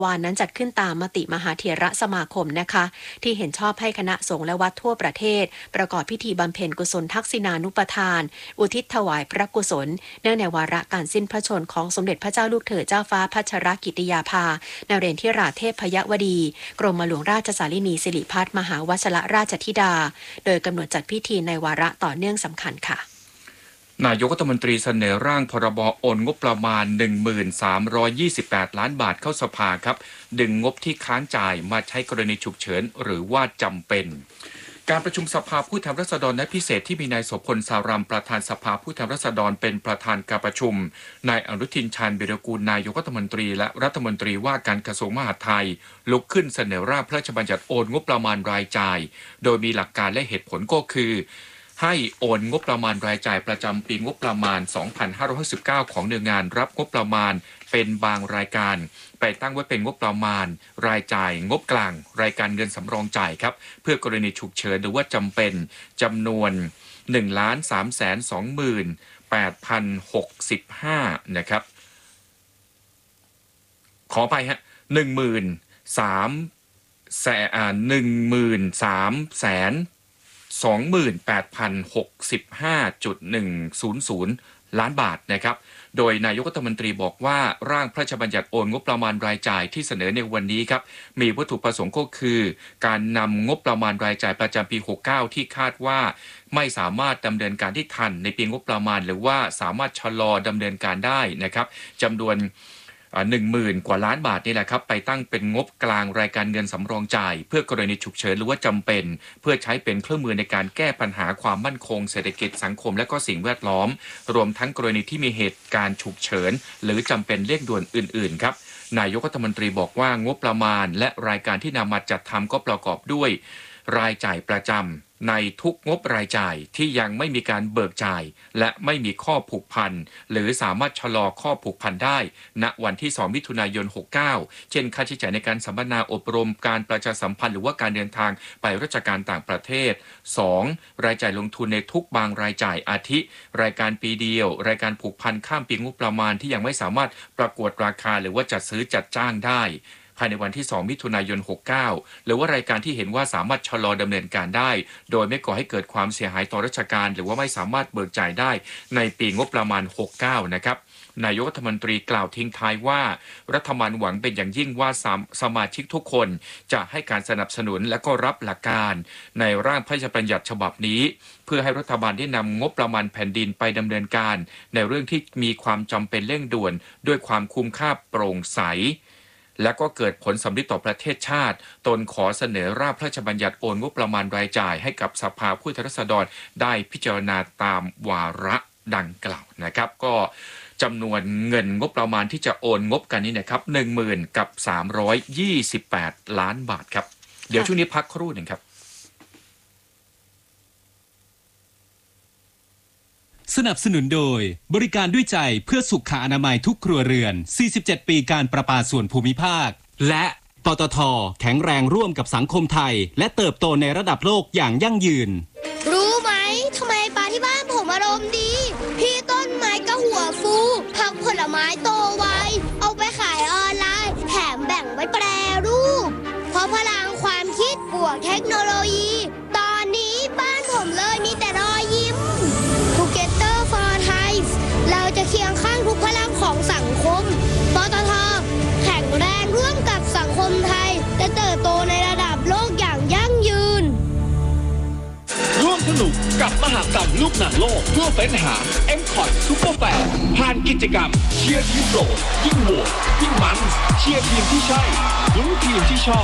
วานนั้นจัดขึ้นตามมติมหาเถรสมาคมนะคะที่เห็นชอบให้คณะสงฆ์และวัดทั่วประเทศประกอบพิธีบำเพ็ญกุศลทักษิณานุปทานอุทิศถวายพระกุศลเนื่องในวาระการสิ้นพระชนม์ของสมเด็จพระเจ้าลูกเธอเจ้าฟ้าพัชรกิติยาภานเรนทิราเทพยวดีกรมหลวงราชสารินีสิริพัฒน์มหาวชรราชธิดาโดยกำหนดจัดพิธีในวาระต่อเนื่องสำคัญค่ะนายกรัฐมนตรีเสนอร่างพรบโอนงบประมาณ 1328 ล้านบาทเข้าสภาครับดึงงบที่ค้างจ่ายมาใช้กรณีฉุกเฉินหรือว่าจำเป็นการประชุมสภาผู้แทนราษฎรนัดพิเศษที่มีนายโสพลสารัมประธานสภาผู้แทนราษฎรเป็นประธานการประชุมนายอนุทินชาญวิรากูลนายกรัฐมนตรีและรัฐมนตรีว่าการกระทรวงมหาดไทยลุกขึ้นเสนอร่างพระราชบัญญัติโอนงบประมาณรายจ่ายโดยมีหลักการและเหตุผลก็คือให้โอนงบประมาณรายจ่ายประจำปีงบประมาณ 2569 ของหน่วยงานรับงบประมาณเป็นบางรายการไปตั้งไว้เป็นงบประมาณรายจ่ายงบกลางรายการเงินสำรองจ่ายครับเพื่อกรณีฉุกเฉินหรือว่าจำเป็นจำนวน 1,328,065 นะครับขอไปฮะ 18,065.100 ล้านบาทนะครับโดยนายกรัฐมนตรีบอกว่าร่างพระราชบัญญัติโอนงบประมาณรายจ่ายที่เสนอในวันนี้ครับมีวัตถุประสงค์ก็คือการนำงบประมาณรายจ่ายประจำปี 69 ที่คาดว่าไม่สามารถดำเนินการที่ทันในปีงบประมาณหรือว่าสามารถชะลอดำเนินการได้นะครับจำนวน10,000 กว่าล้านบาทนี่แหละครับไปตั้งเป็นงบกลางรายการเงินสำรองจ่ายเพื่อกรณีฉุกเฉินหรือว่าจำเป็นเพื่อใช้เป็นเครื่องมือในการแก้ปัญหาความมั่นคงเศรษฐกิจสังคมและก็สิ่งแวดล้อมรวมทั้งกรณีที่มีเหตุการณ์ฉุกเฉินหรือจำเป็นเร่งด่วนอื่นๆครับนายกรัฐมนตรีบอกว่างบประมาณและรายการที่นำมาจัดทำก็ประกอบด้วยรายจ่ายประจำในทุกงบรายจ่ายที่ยังไม่มีการเบิกจ่ายและไม่มีข้อผูกพันหรือสามารถชะลอข้อผูกพันได้ณวันที่ 2 มิถุนายน 69 เช่นค่าใช้จ่ายในการสัมมนาอบรมการประชาสัมพันธ์หรือว่าการเดินทางไปราชการต่างประเทศ 2. รายจ่ายลงทุนในทุกบางรายจ่ายอาทิรายการปีเดียวรายการผูกพันข้ามปีงบประมาณที่ยังไม่สามารถประกวดราคาหรือว่าจัดซื้อจัดจ้างได้ภายในวันที่ 2 มิถุนายน 69 หรือว่ารายการที่เห็นว่าสามารถชะลอดำเนินการได้โดยไม่ก่อให้เกิดความเสียหายต่อราชการหรือว่าไม่สามารถเบิกจ่ายได้ในปีงบประมาณ 69 นะครับนายกรัฐมนตรีกล่าวทิ้งท้ายว่ารัฐบาลหวังเป็นอย่างยิ่งว่าสมาชิกทุกคนจะให้การสนับสนุนและก็รับหลักการในร่างพระราชบัญญัติฉบับนี้เพื่อให้รัฐบาลได้นำงบประมาณแผ่นดินไปดำเนินการในเรื่องที่มีความจำเป็นเร่งด่วนด้วยความคุ้มค่าโปร่งใสและก็เกิดผลสำลิดต่อประเทศชาติตนขอเสนอร่างพระราชบัญญัติโอนงบประมาณรายจ่ายให้กับสภาผู้แทนราษฎรได้พิจารณาตามวาระดังกล่าวนะครับก็จำนวนเงินงบประมาณที่จะโอนงบกันนี้นะครับ 10,328 ล้านบาทครับเดี๋ยวช่วงนี้พักครู่หนึ่งครับสนับสนุนโดยบริการด้วยใจเพื่อสุขอนามัยทุกครัวเรือน47 ปีการประปาส่วนภูมิภาคและปตท.แข็งแรงร่วมกับสังคมไทยและเติบโตในระดับโลกอย่างยั่งยืนรู้ไหมทำไมปลาที่บ้านผมอารมณ์ดีพี่ต้นไม้ก็หัวฟูผักผลไม้โตไวเอาไปขายออนไลน์แถมแบ่งไว้แปรรูปเพราะพลังความคิดบวกเทคโนโลยีตอนนี้บ้านผมเลยมีแต่รอยยิ้มTogether for Thai เราจะเคียงข้างทุกพลังของสังคมปตท.แข็งแรงร่วมกับสังคมไทยจะเติบโตในระดับโลกอย่างยั่งยืนร่วมสนุกกับมหกรรมลูกหนังโลกเพื่อเฟ้นหา M-Cot Super Fan ผ่านกิจกรรมเชียร์ทีมโปรดยิ่งโหวตยิ่งมันเชียร์ทีมที่ใช่ลุ้นทีมที่ชอบ